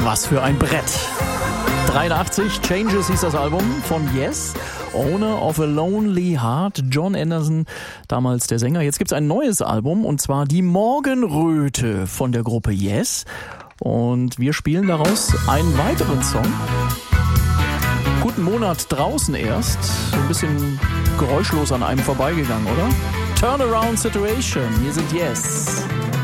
Was für ein Brett. 83, Changes hieß das Album von Yes. Owner of a Lonely Heart, Jon Anderson, damals der Sänger. Jetzt gibt's ein neues Album und zwar Die Morgenröte von der Gruppe Yes. Und wir spielen daraus einen weiteren Song. Guten Monat draußen erst. Ein bisschen geräuschlos an einem vorbeigegangen, oder? Turnaround Situation. Hier sind Yes.